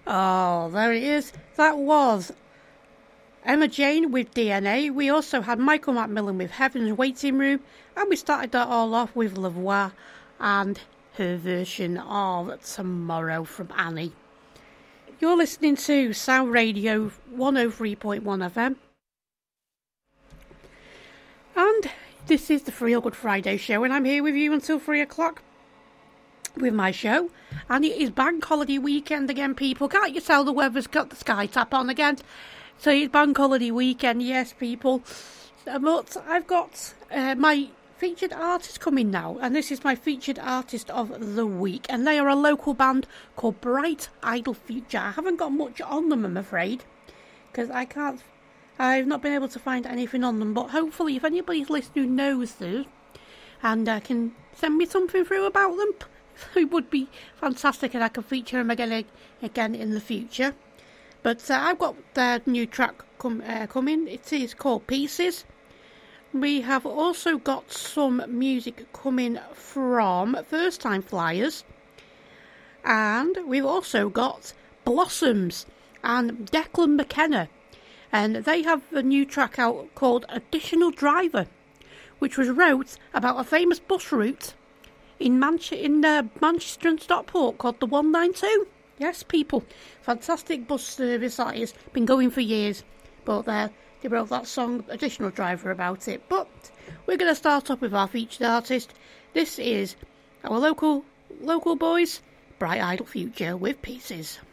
Oh, there it is. That was Emma Jane with DNA. We also had Michael Macmillan with Heaven's Waiting Room. And we started that all off with Lavoie and her version of Tomorrow from Annie. You're listening to Sound Radio 103.1 FM. And this is the Feel Good Friday show, and I'm here with you until 3 o'clock with my show. And it is bank holiday weekend again, people. Can't you tell the weather's got the sky tap on again? So it's bank holiday weekend, yes, people. But I've got my featured artist coming now, and this is my featured artist of the week, and they are a local band called Bright Idle Future. I haven't got much on them, I'm afraid, because I've not been able to find anything on them, but hopefully if anybody's listening who knows them and can send me something through about them, it would be fantastic, and I can feature them again in the future. But I've got their new track coming. It is called Pieces. We have also got some music coming from First Time Flyers. And we've also got Blossoms and Declan McKenna. And they have a new track out called Additional Driver, which was wrote about a famous bus route in Manchester and Stockport called the 192. Yes, people. Fantastic bus service that is. Been going for years. But they wrote that song, Additional Driver, about it. But we're going to start off with our featured artist. This is our local boys, Bright Idle Future with Pieces.